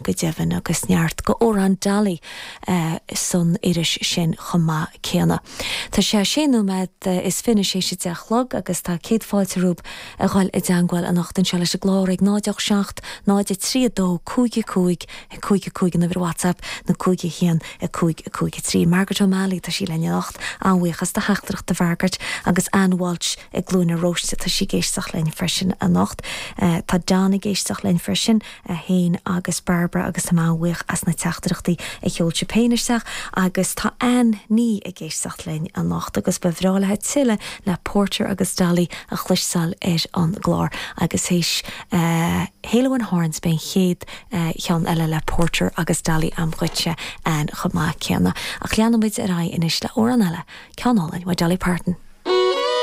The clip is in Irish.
go devan agus neart go óran dalí son iris sin chumá céanna. Tá sé séú med is finish sé deachlog agus tá céad fáilterúb a gháil I deanghil a nachtain se leis a glóraigh 9-8 9-3 cúig na bhar WhatsApp na cúig chéan a cúig 3 Margaret O'Malley tá sí lenne 8 anhuichas de heachtarach de bhargart agus Ann Walsh ag glúna roiste tá sí géisteach lein freisin a nacht tá Dana géisteach lein freisin a Hain agus Barbara agus tá anhuich as na teachtarachtaí ag cheolse péinisteach agus tá Ann ní ag géisteach lein a nacht agus bevrálathe tiile le Porter agus Daly a chluissal an glár agus héis Héilehhain Horns ben chéad chean eile le Porter agus Daly am chuite an chumá ceanna a chleanamid a ra inis le óran eile ceanálainn wa Dolly Parton.